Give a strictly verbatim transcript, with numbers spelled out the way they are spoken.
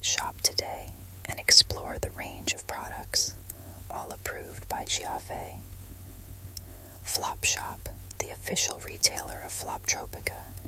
shop today and explore the range of products, all approved by Giave. Flop Shop, the official retailer of Floptropica,